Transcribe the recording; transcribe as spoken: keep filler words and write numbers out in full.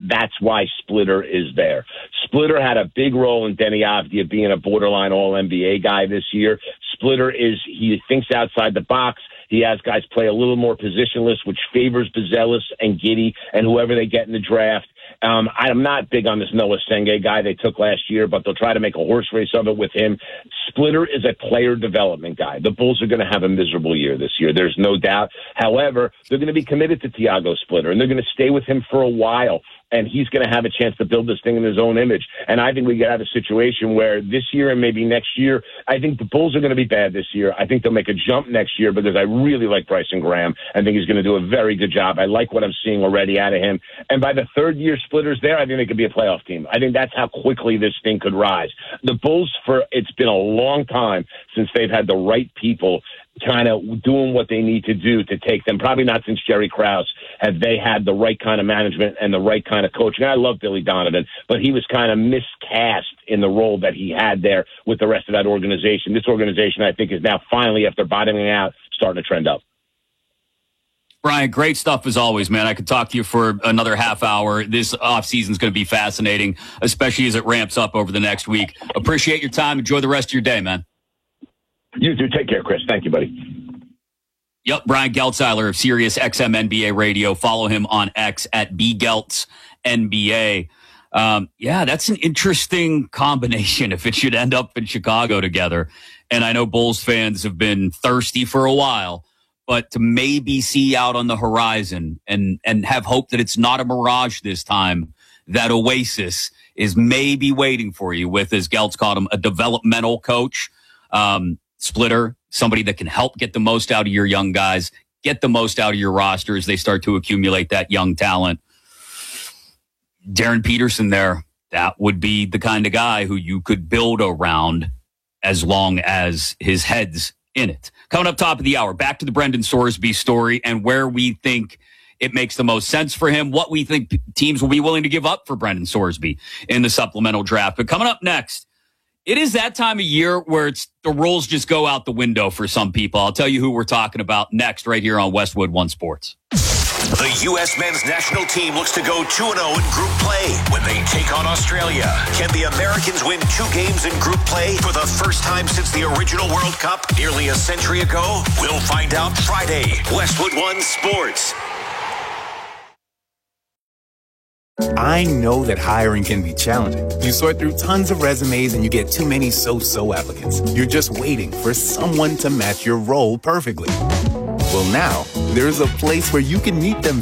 that's why Splitter is there. Splitter had a big role in Denny Avdia being a borderline all N B A guy this year. Splitter is, he thinks outside the box. He has guys play a little more positionless, which favors Buzelis and Giddey and whoever they get in the draft. Um, I'm not big on this Noah Senge guy they took last year, but they'll try to make a horse race of it with him. Splitter is a player development guy. The Bulls are going to have a miserable year this year. There's no doubt. However, they're going to be committed to Tiago Splitter, and they're going to stay with him for a while. And he's going to have a chance to build this thing in his own image. And I think we could have a situation where this year and maybe next year, I think the Bulls are going to be bad this year. I think they'll make a jump next year because I really like Bryson Graham. I think he's going to do a very good job. I like what I'm seeing already out of him. And by the third year Splitter's there, I think they could be a playoff team. I think that's how quickly this thing could rise. The Bulls, for it's been a long time since they've had the right people kind of doing what they need to do to take them. Probably not since Jerry Krause have they had the right kind of management and the right kind of coaching. I love Billy Donovan, but he was kind of miscast in the role that he had there with the rest of that organization. This organization, I think, is now finally, after bottoming out, starting to trend up. Brian, great stuff as always, man. I could talk to you for another half hour. This offseason is going to be fascinating, especially as it ramps up over the next week. Appreciate your time. Enjoy the rest of your day, man. You too. Take care, Chris. Thank you, buddy. Yep, Brian Geltzeiler of Sirius X M N B A Radio. Follow him on X at B Geltz N B A. Um, yeah, that's an interesting combination if it should end up in Chicago together. And I know Bulls fans have been thirsty for a while, but to maybe see out on the horizon and, and have hope that it's not a mirage this time, that oasis is maybe waiting for you with, as Geltz called him, a developmental coach. Um, Splitter, somebody that can help get the most out of your young guys, get the most out of your roster as they start to accumulate that young talent. Darren Peterson there, that would be the kind of guy who you could build around as long as his head's in it. Coming up top of the hour, back to the Brendan Sorsby story and where we think it makes the most sense for him, what we think teams will be willing to give up for Brendan Sorsby in the supplemental draft. But coming up next, it is that time of year where it's the rules just go out the window for some people. I'll tell you who we're talking about next right here on Westwood One Sports. The U S men's national team looks to go two and oh in group play when they take on Australia. Can the Americans win two games in group play for the first time since the original World Cup nearly a century ago? We'll find out Friday. Westwood One Sports. I know that hiring can be challenging. You sort through tons of resumes and you get too many so-so applicants. You're just waiting for someone to match your role perfectly. Well, now, there's a place where you can meet them